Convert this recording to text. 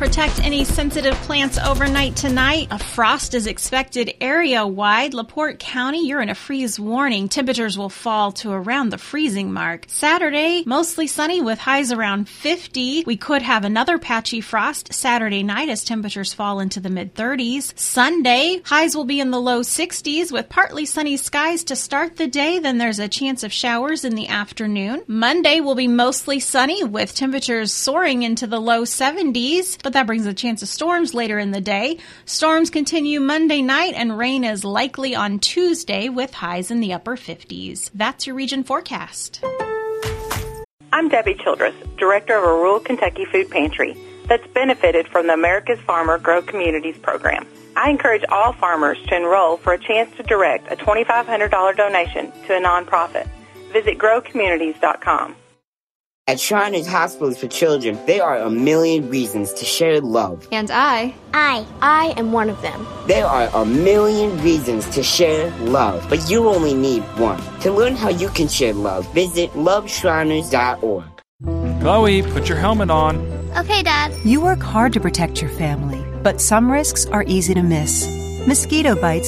Protect any sensitive plants overnight tonight. A frost is expected area-wide. LaPorte County, you're in a freeze warning. Temperatures will fall to around the freezing mark. Saturday, mostly sunny with highs around 50. We could have another patchy frost Saturday night as temperatures fall into the mid-30s. Sunday, highs will be in the low 60s with partly sunny skies to start the day. Then there's a chance of showers in the afternoon. Monday will be mostly sunny with temperatures soaring into the low 70s, but that brings a chance of storms later in the day. Storms continue Monday night and rain is likely on Tuesday with highs in the upper 50s. That's your region forecast. I'm Debbie Childress, Director of a rural Kentucky food pantry that's benefited from the America's Farmer Grow Communities program. I encourage all farmers to enroll for a chance to direct a $2,500 donation to a nonprofit. Visit growcommunities.com. At Shriners Hospitals for Children, there are a million reasons to share love. And I am one of them. There are a million reasons to share love, but you only need one. To learn how you can share love, visit loveshriners.org. Chloe, put your helmet on. Okay, Dad. You work hard to protect your family, but some risks are easy to miss. Mosquito bites